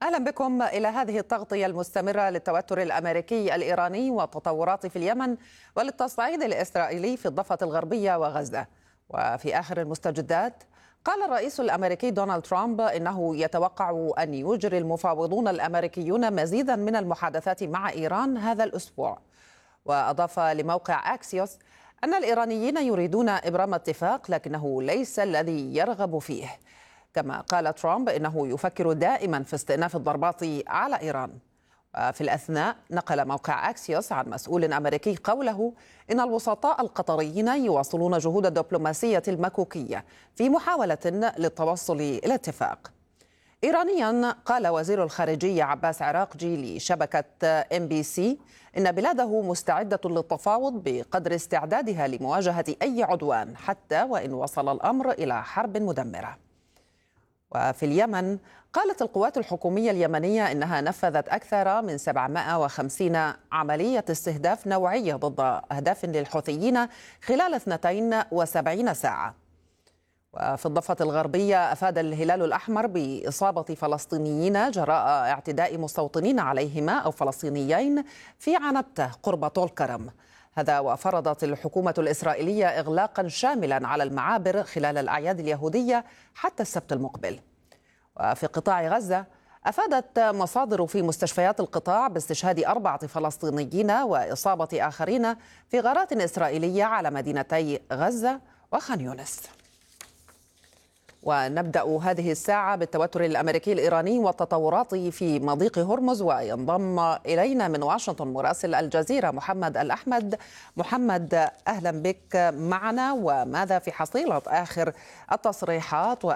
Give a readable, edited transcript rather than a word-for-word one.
أهلا بكم إلى هذه التغطية المستمرة للتوتر الأمريكي الإيراني والتطورات في اليمن وللتصعيد الإسرائيلي في الضفة الغربية وغزة. وفي آخر المستجدات قال الرئيس الأمريكي دونالد ترامب إنه يتوقع أن يجري المفاوضون الأمريكيون مزيدا من المحادثات مع إيران هذا الأسبوع. وأضاف لموقع أكسيوس أن الإيرانيين يريدون إبرام اتفاق لكنه ليس الذي يرغب فيه. كما قال ترامب إنه يفكر دائما في استئناف الضربات على إيران. وفي الأثناء نقل موقع أكسيوس عن مسؤول أمريكي قوله إن الوسطاء القطريين يواصلون جهود الدبلوماسية المكوكية في محاولة للتوصل إلى اتفاق. إيرانيا قال وزير الخارجية عباس عراقجي لشبكة MBC إن بلاده مستعدة للتفاوض بقدر استعدادها لمواجهة أي عدوان حتى وإن وصل الأمر إلى حرب مدمرة. وفي اليمن قالت القوات الحكومية اليمنية إنها نفذت أكثر من 750 عملية استهداف نوعية ضد أهداف للحوثيين خلال 72 ساعة. وفي الضفة الغربية أفاد الهلال الأحمر بإصابة فلسطينيين جراء اعتداء مستوطنين عليهما أو فلسطينيين في عنبتة قرب طول كرم. هذا وفرضت الحكومة الإسرائيلية إغلاقا شاملا على المعابر خلال الأعياد اليهودية حتى السبت المقبل. وفي قطاع غزة أفادت مصادر في مستشفيات القطاع باستشهاد 4 فلسطينيين وإصابة آخرين في غارات إسرائيلية على مدينتي غزة وخان يونس. ونبدأ هذه الساعة بالتوتر الأمريكي الإيراني والتطورات في مضيق هرمز، وينضم إلينا من واشنطن مراسل الجزيرة محمد الأحمد. محمد، أهلا بك معنا. وماذا في حصيلة آخر التصريحات